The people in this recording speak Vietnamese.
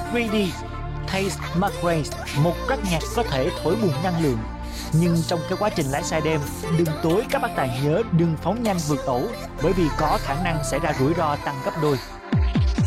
Greedy. Taste McRae, một crack nhạc có thể thổi bùng năng lượng. Nhưng trong cái quá trình lái xe đêm, đừng tối các bác tài nhớ đừng phóng nhanh vượt ẩu, bởi vì có khả năng xảy ra rủi ro tăng gấp đôi.